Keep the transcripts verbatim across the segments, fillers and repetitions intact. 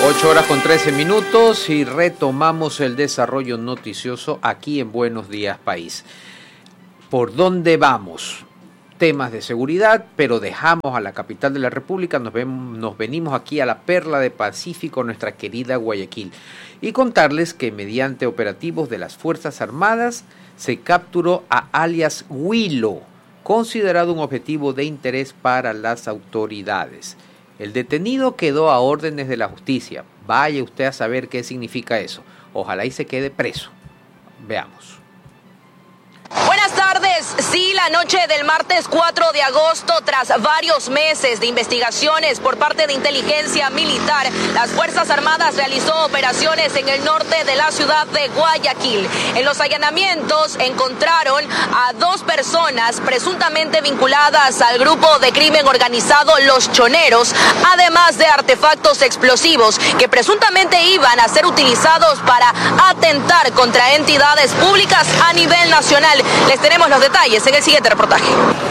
ocho horas con trece minutos y retomamos el desarrollo noticioso aquí en Buenos Días País. ¿Por dónde vamos? Temas de seguridad, pero dejamos a la capital de la República, nos, ven, nos venimos aquí a la perla de Pacífico, nuestra querida Guayaquil, y contarles que mediante operativos de las Fuerzas Armadas se capturó a alias Huilo, considerado un objetivo de interés para las autoridades. El detenido quedó a órdenes de la justicia. Vaya usted a saber qué significa eso. Ojalá y se quede preso. Veamos. Buenas tardes. Sí, la noche del martes cuatro de agosto, tras varios meses de investigaciones por parte de inteligencia militar, las Fuerzas Armadas realizó operaciones en el norte de la ciudad de Guayaquil. En los allanamientos encontraron a dos personas presuntamente vinculadas al grupo de crimen organizado Los Choneros, además de artefactos explosivos que presuntamente iban a ser utilizados para atentar contra entidades públicas a nivel nacional. Les tenemos los detalles en el siguiente reportaje.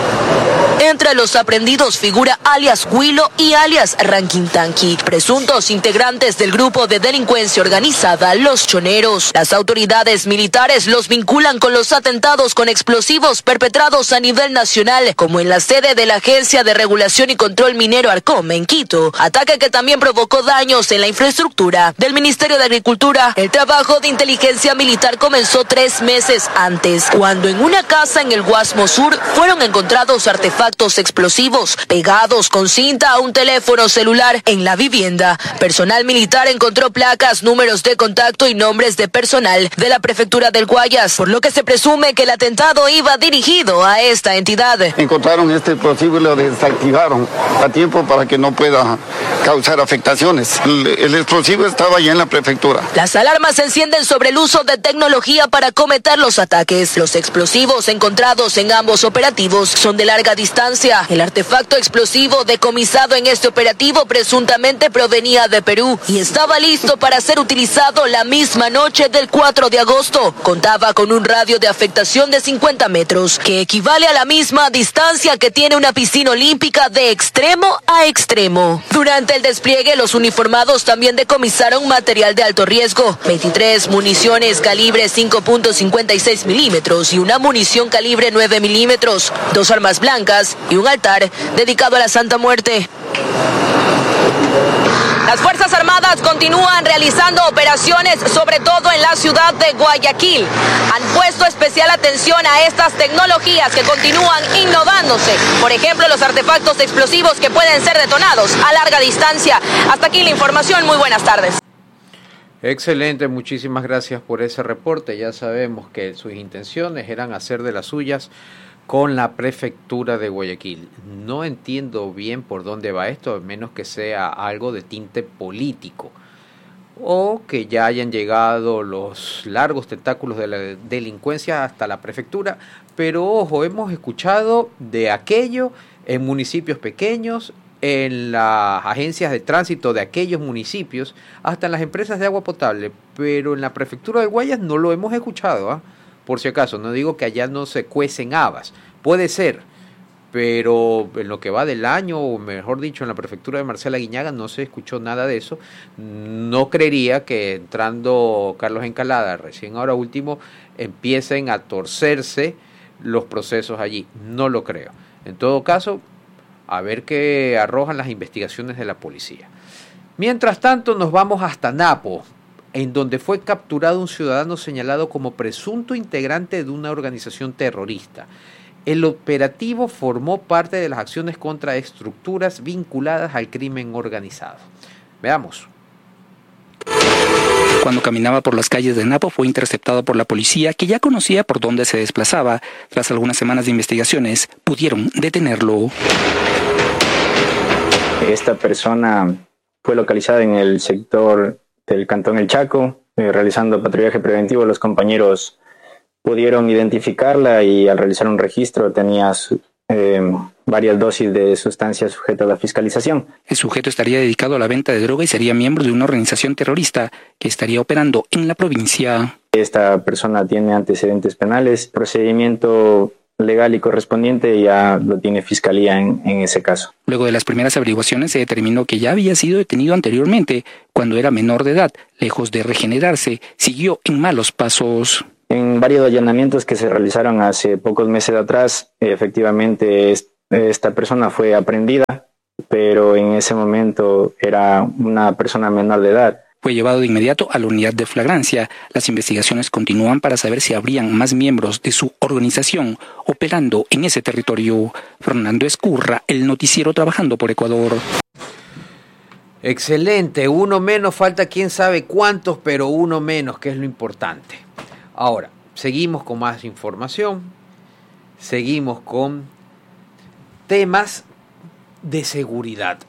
Entre los aprendidos figura alias Huilo y alias Ranquintanqui, presuntos integrantes del grupo de delincuencia organizada Los Choneros. Las autoridades militares los vinculan con los atentados con explosivos perpetrados a nivel nacional, como en la sede de la Agencia de Regulación y Control Minero Arcom en Quito, ataque que también provocó daños en la infraestructura del Ministerio de Agricultura. El trabajo de inteligencia militar comenzó tres meses antes, cuando en una casa en el Guasmo Sur fueron encontrados artefactos explosivos pegados con cinta a un teléfono celular en la vivienda. Personal militar encontró placas, números de contacto y nombres de personal de la prefectura del Guayas, por lo que se presume que el atentado iba dirigido a esta entidad. Encontraron este explosivo y lo desactivaron a tiempo para que no pueda causar afectaciones. El, el explosivo estaba ya en la prefectura. Las alarmas se encienden sobre el uso de tecnología para cometer los ataques. Los explosivos encontrados en ambos operativos son de larga distancia. El artefacto explosivo decomisado en este operativo presuntamente provenía de Perú y estaba listo para ser utilizado la misma noche del cuatro de agosto. Contaba con un radio de afectación de cincuenta metros, que equivale a la misma distancia que tiene una piscina olímpica de extremo a extremo. Durante el despliegue, los uniformados también decomisaron material de alto riesgo, veintitrés municiones calibre cinco punto cincuenta y seis milímetros y una munición calibre nueve milímetros, dos armas blancas y un altar dedicado a la Santa Muerte. Las Fuerzas Armadas continúan realizando operaciones, sobre todo en la ciudad de Guayaquil. Han puesto especial atención a estas tecnologías que continúan innovándose. Por ejemplo, los artefactos explosivos que pueden ser detonados a larga distancia. Hasta aquí la información. Muy buenas tardes. Excelente, muchísimas gracias por ese reporte. Ya sabemos que sus intenciones eran hacer de las suyas con la prefectura de Guayaquil. No entiendo bien por dónde va esto, a menos que sea algo de tinte político o que ya hayan llegado los largos tentáculos de la delincuencia hasta la prefectura. Pero ojo, hemos escuchado de aquello en municipios pequeños, en las agencias de tránsito de aquellos municipios, hasta en las empresas de agua potable, pero en la prefectura de Guayas no lo hemos escuchado, ¿eh? Por si acaso, no digo que allá no se cuecen habas, puede ser, pero en lo que va del año, o mejor dicho, en la prefectura de Marcela Guiñaga no se escuchó nada de eso. No creería que entrando Carlos Encalada, recién ahora último, empiecen a torcerse los procesos allí, no lo creo. En todo caso, a ver qué arrojan las investigaciones de la policía. Mientras tanto, nos vamos hasta Napo, en donde fue capturado un ciudadano señalado como presunto integrante de una organización terrorista. El operativo formó parte de las acciones contra estructuras vinculadas al crimen organizado. Veamos. Cuando caminaba por las calles de Napo fue interceptado por la policía, que ya conocía por dónde se desplazaba. Tras algunas semanas de investigaciones, pudieron detenerlo. Esta persona fue localizada en el sector del Cantón El Chaco, eh, realizando patrullaje preventivo. Los compañeros pudieron identificarla y al realizar un registro tenía su, eh, varias dosis de sustancias sujetas a la fiscalización. El sujeto estaría dedicado a la venta de droga y sería miembro de una organización terrorista que estaría operando en la provincia. Esta persona tiene antecedentes penales. El procedimiento legal y correspondiente ya lo tiene Fiscalía en, en ese caso. Luego de las primeras averiguaciones se determinó que ya había sido detenido anteriormente, cuando era menor de edad. Lejos de regenerarse, siguió en malos pasos. En varios allanamientos que se realizaron hace pocos meses atrás, efectivamente esta persona fue aprehendida, pero en ese momento era una persona menor de edad. Fue llevado de inmediato a la unidad de flagrancia. Las investigaciones continúan para saber si habrían más miembros de su organización operando en ese territorio. Fernando Escurra, el noticiero Trabajando por Ecuador. Excelente, uno menos, falta quién sabe cuántos, pero uno menos, que es lo importante. Ahora, seguimos con más información, seguimos con temas de seguridad.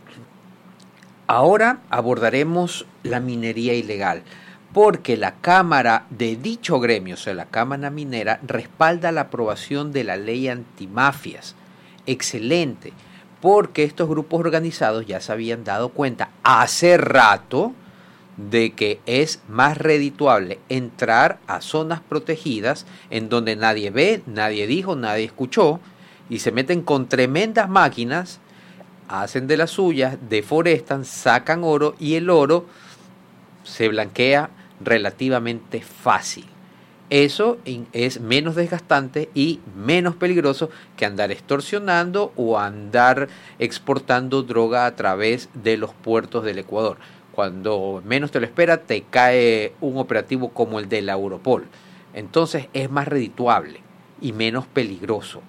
Ahora abordaremos la minería ilegal, porque la Cámara de dicho gremio, o sea, la Cámara Minera, respalda la aprobación de la ley antimafias. Excelente, porque estos grupos organizados ya se habían dado cuenta hace rato de que es más redituable entrar a zonas protegidas en donde nadie ve, nadie dijo, nadie escuchó, y se meten con tremendas máquinas, hacen de las suyas, deforestan, sacan oro y el oro se blanquea relativamente fácil. Eso es menos desgastante y menos peligroso que andar extorsionando o andar exportando droga a través de los puertos del Ecuador. Cuando menos te lo espera, te cae un operativo como el de la Europol. Entonces es más redituable y menos peligroso.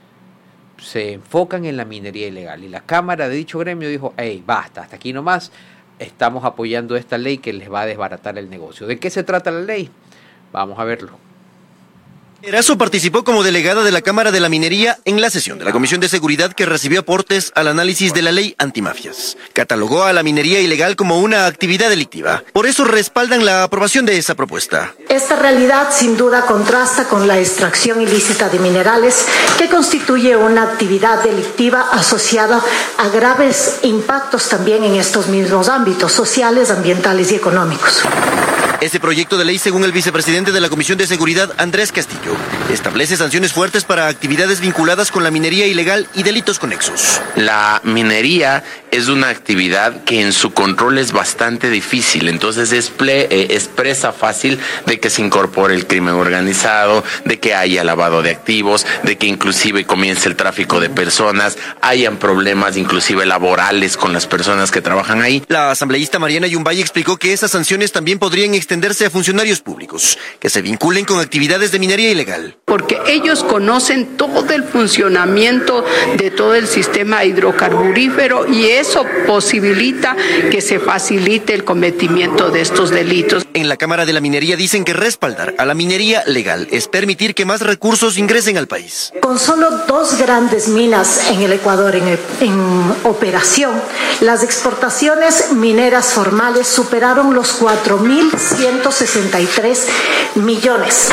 Se enfocan en la minería ilegal y la Cámara de dicho gremio dijo, hey, basta, hasta aquí nomás, estamos apoyando esta ley que les va a desbaratar el negocio. ¿De qué se trata la ley? Vamos a verlo. Erazo participó como delegada de la Cámara de la Minería en la sesión de la Comisión de Seguridad que recibió aportes al análisis de la ley antimafias. Catalogó a la minería ilegal como una actividad delictiva. Por eso respaldan la aprobación de esa propuesta. Esta realidad sin duda contrasta con la extracción ilícita de minerales, que constituye una actividad delictiva asociada a graves impactos también en estos mismos ámbitos sociales, ambientales y económicos. Ese proyecto de ley, según el vicepresidente de la Comisión de Seguridad, Andrés Castillo, establece sanciones fuertes para actividades vinculadas con la minería ilegal y delitos conexos. La minería es una actividad que en su control es bastante difícil, entonces es, ple, eh, es presa fácil de que se incorpore el crimen organizado, de que haya lavado de activos, de que inclusive comience el tráfico de personas, hayan problemas inclusive laborales con las personas que trabajan ahí. La asambleísta Mariana Yumbay explicó que esas sanciones también podrían extenderse a funcionarios públicos que se vinculen con actividades de minería ilegal. Porque ellos conocen todo el funcionamiento de todo el sistema hidrocarburífero y eso posibilita que se facilite el cometimiento de estos delitos. En la Cámara de la Minería dicen que respaldar a la minería legal es permitir que más recursos ingresen al país. Con solo dos grandes minas en el Ecuador en, el, en operación, las exportaciones mineras formales superaron los cuatro mil ciento sesenta y tres millones.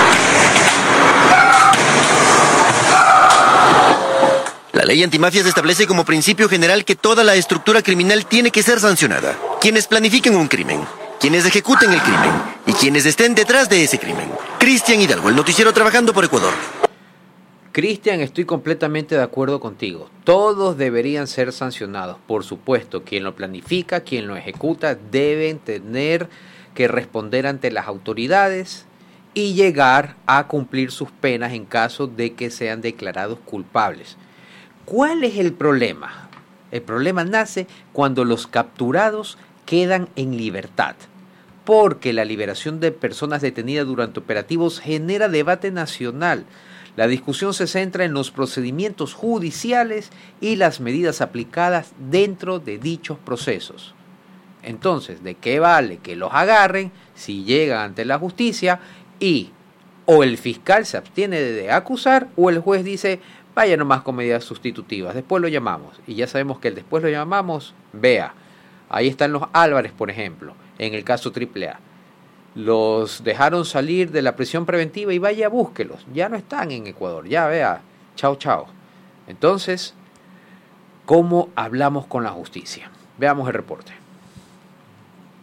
La ley antimafias establece como principio general que toda la estructura criminal tiene que ser sancionada. Quienes planifiquen un crimen, quienes ejecuten el crimen y quienes estén detrás de ese crimen. Cristian Hidalgo, el noticiero Trabajando por Ecuador. Cristian, estoy completamente de acuerdo contigo. Todos deberían ser sancionados. Por supuesto, quien lo planifica, quien lo ejecuta, deben tener que responder ante las autoridades y llegar a cumplir sus penas en caso de que sean declarados culpables. ¿Cuál es el problema? El problema nace cuando los capturados quedan en libertad, porque la liberación de personas detenidas durante operativos genera debate nacional. La discusión se centra en los procedimientos judiciales y las medidas aplicadas dentro de dichos procesos. Entonces, ¿de qué vale que los agarren si llegan ante la justicia y o el fiscal se abstiene de acusar o el juez dice, vaya nomás con medidas sustitutivas, después lo llamamos? Y ya sabemos que el después lo llamamos, vea, ahí están los Álvarez, por ejemplo, en el caso triple A. Los dejaron salir de la prisión preventiva y vaya, búsquelos. Ya no están en Ecuador, ya vea, chao, chao. Entonces, ¿cómo hablamos con la justicia? Veamos el reporte.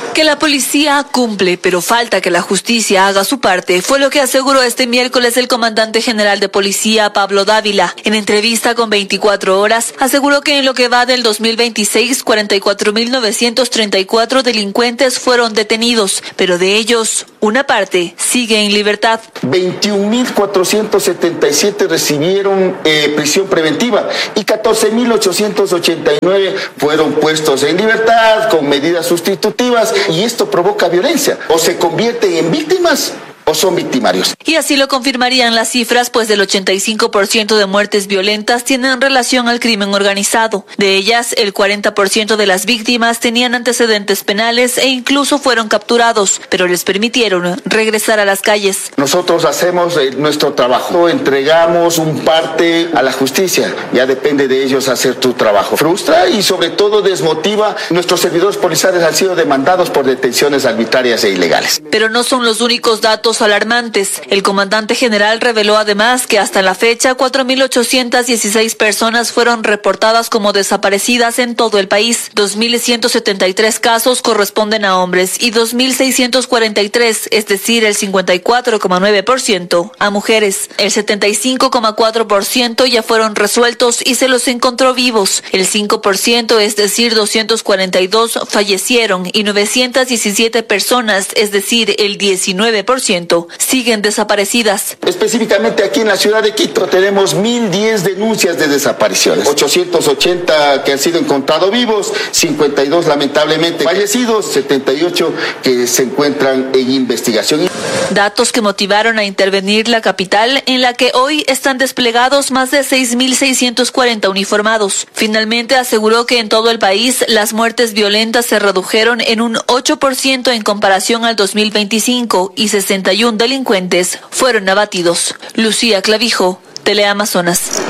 Que la policía cumple, pero falta que la justicia haga su parte, fue lo que aseguró este miércoles el comandante general de policía, Pablo Dávila. En entrevista con veinticuatro horas, aseguró que en lo que va del dos mil veintiséis, cuarenta y cuatro mil novecientos treinta y cuatro delincuentes fueron detenidos, pero de ellos, una parte sigue en libertad. veintiún mil cuatrocientos setenta y siete recibieron eh, prisión preventiva y catorce mil ochocientos ochenta y nueve fueron puestos en libertad con medidas sustitutivas, y esto provoca violencia. O se convierten en víctimas o son victimarios. Y así lo confirmarían las cifras, pues del ochenta y cinco por ciento de muertes violentas tienen relación al crimen organizado. De ellas, el cuarenta por ciento de las víctimas tenían antecedentes penales e incluso fueron capturados, pero les permitieron regresar a las calles. Nosotros hacemos eh, nuestro trabajo, entregamos un parte a la justicia, ya depende de ellos hacer tu trabajo. Frustra y sobre todo desmotiva. Nuestros servidores policiales han sido demandados por detenciones arbitrarias e ilegales. Pero no son los únicos datos alarmantes. El comandante general reveló además que hasta la fecha cuatro mil ochocientas dieciséis personas fueron reportadas como desaparecidas en todo el país. dos mil ciento setenta y tres casos corresponden a hombres y dos mil seiscientos cuarenta y tres, es decir, el cincuenta y cuatro coma nueve por ciento, a mujeres. El setenta y cinco coma cuatro por ciento ya fueron resueltos y se los encontró vivos. El cinco por ciento, es decir, doscientos cuarenta y dos, fallecieron y novecientas diecisiete personas, es decir, el diecinueve por ciento, siguen desaparecidas. Específicamente aquí en la ciudad de Quito tenemos mil diez denuncias de desapariciones, ochocientos ochenta que han sido encontrados vivos, cincuenta y dos lamentablemente fallecidos, setenta y ocho que se encuentran en investigación. Datos que motivaron a intervenir la capital, en la que hoy están desplegados más de seis mil seiscientos cuarenta uniformados. Finalmente aseguró que en todo el país las muertes violentas se redujeron en un ocho por ciento en comparación al dos mil veinticinco y sesenta y uno delincuentes fueron abatidos. Lucía Clavijo, Teleamazonas.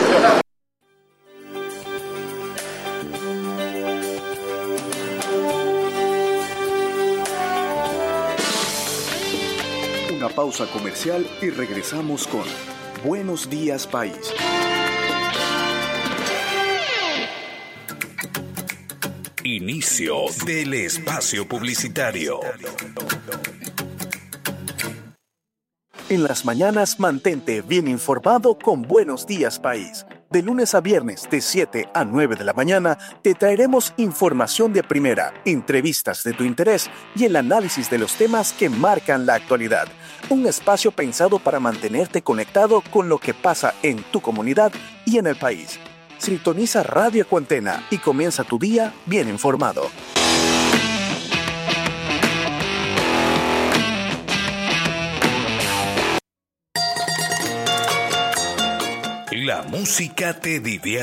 Una pausa comercial y regresamos con Buenos Días País. Inicio del espacio publicitario. En las mañanas mantente bien informado con Buenos Días País. De lunes a viernes de siete a nueve de la mañana te traeremos información de primera, entrevistas de tu interés y el análisis de los temas que marcan la actualidad. Un espacio pensado para mantenerte conectado con lo que pasa en tu comunidad y en el país. Sintoniza Radio Cuantena y comienza tu día bien informado. La música te divierte.